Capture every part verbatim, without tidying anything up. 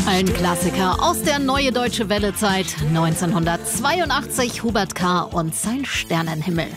Ein Klassiker aus der Neue Deutsche Welle-Zeit, neunzehnhundertzweiundachtzig, Hubert K. und sein Sternenhimmel.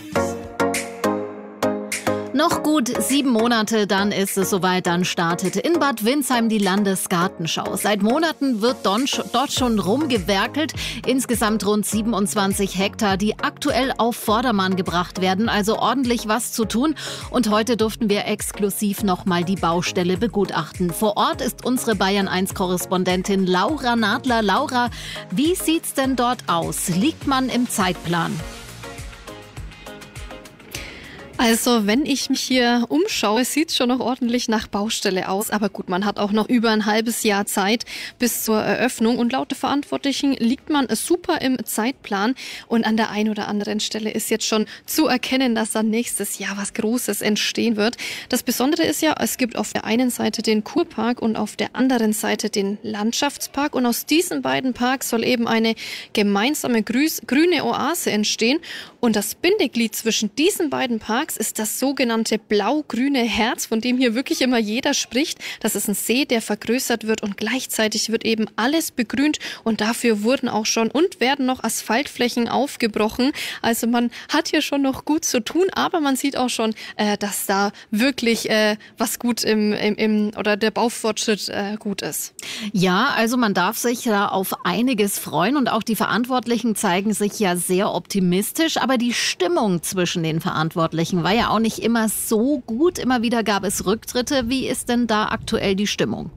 Noch gut sieben Monate, dann ist es soweit, dann startet in Bad Windsheim die Landesgartenschau. Seit Monaten wird dort schon rumgewerkelt. Insgesamt rund siebenundzwanzig Hektar, die aktuell auf Vordermann gebracht werden, also ordentlich was zu tun. Und heute durften wir exklusiv nochmal die Baustelle begutachten. Vor Ort ist unsere Bayern eins Korrespondentin Laura Nadler. Laura, wie sieht's denn dort aus? Liegt man im Zeitplan? Also wenn ich mich hier umschaue, sieht es schon noch ordentlich nach Baustelle aus. Aber gut, man hat auch noch über ein halbes Jahr Zeit bis zur Eröffnung. Und laut der Verantwortlichen liegt man super im Zeitplan. Und an der einen oder anderen Stelle ist jetzt schon zu erkennen, dass dann nächstes Jahr was Großes entstehen wird. Das Besondere ist ja, es gibt auf der einen Seite den Kurpark und auf der anderen Seite den Landschaftspark. Und aus diesen beiden Parks soll eben eine gemeinsame grüß, grüne Oase entstehen. Und das Bindeglied zwischen diesen beiden Parks ist das sogenannte blau-grüne Herz, von dem hier wirklich immer jeder spricht. Das ist ein See, der vergrößert wird und gleichzeitig wird eben alles begrünt und dafür wurden auch schon und werden noch Asphaltflächen aufgebrochen. Also man hat hier schon noch gut zu tun, aber man sieht auch schon, äh, dass da wirklich äh, was gut im, im, im oder der Baufortschritt äh, gut ist. Ja, also man darf sich da auf einiges freuen und auch die Verantwortlichen zeigen sich ja sehr optimistisch, aber die Stimmung zwischen den Verantwortlichen war ja auch nicht immer so gut. Immer wieder gab es Rücktritte. Wie ist denn da aktuell die Stimmung?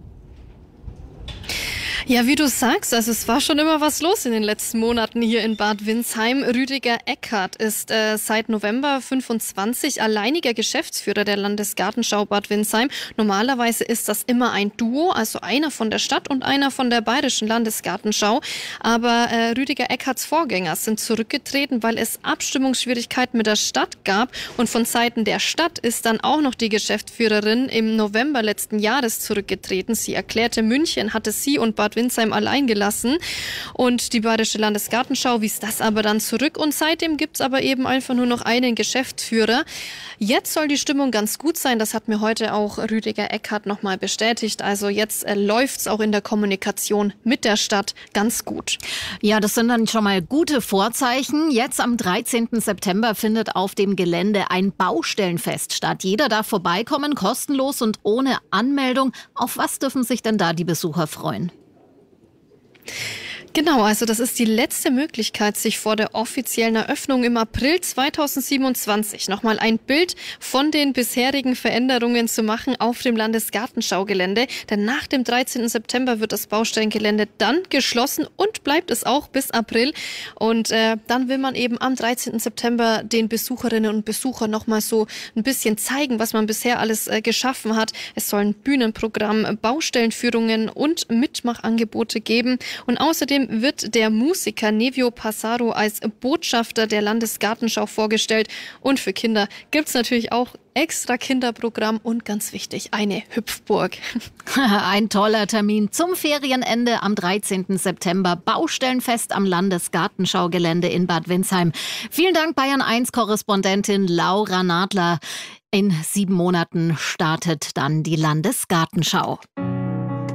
Ja, wie du sagst, also es war schon immer was los in den letzten Monaten hier in Bad Windsheim. Rüdiger Eckhardt ist äh, seit November fünfundzwanzig alleiniger Geschäftsführer der Landesgartenschau Bad Windsheim. Normalerweise ist das immer ein Duo, also einer von der Stadt und einer von der bayerischen Landesgartenschau. Aber äh, Rüdiger Eckhardts Vorgänger sind zurückgetreten, weil es Abstimmungsschwierigkeiten mit der Stadt gab. Und von Seiten der Stadt ist dann auch noch die Geschäftsführerin im November letzten Jahres zurückgetreten. Sie erklärte, München hatte sie und Bad Windsheim allein gelassen und die Bayerische Landesgartenschau wies das aber dann zurück und seitdem gibt's aber eben einfach nur noch einen Geschäftsführer. Jetzt soll die Stimmung ganz gut sein, das hat mir heute auch Rüdiger Eckhardt nochmal bestätigt. Also jetzt äh, läuft's auch in der Kommunikation mit der Stadt ganz gut. Ja, das sind dann schon mal gute Vorzeichen. Jetzt am dreizehnten September findet auf dem Gelände ein Baustellenfest statt. Jeder darf vorbeikommen, kostenlos und ohne Anmeldung. Auf was dürfen sich denn da die Besucher freuen? Genau, also das ist die letzte Möglichkeit, sich vor der offiziellen Eröffnung im April zweitausendsiebenundzwanzig nochmal ein Bild von den bisherigen Veränderungen zu machen auf dem Landesgartenschaugelände. Denn nach dem dreizehnten September wird das Baustellengelände dann geschlossen und bleibt es auch bis April. Und äh, dann will man eben am dreizehnten September den Besucherinnen und Besuchern nochmal so ein bisschen zeigen, was man bisher alles äh, geschaffen hat. Es soll ein Bühnenprogramm, Baustellenführungen und Mitmachangebote geben. Und außerdem wird der Musiker Nevio Passaro als Botschafter der Landesgartenschau vorgestellt. Und für Kinder gibt's natürlich auch extra Kinderprogramm und ganz wichtig, eine Hüpfburg. Ein toller Termin zum Ferienende am dreizehnten September. Baustellenfest am Landesgartenschaugelände in Bad Windsheim. Vielen Dank, Bayern eins Korrespondentin Laura Nadler. In sieben Monaten startet dann die Landesgartenschau.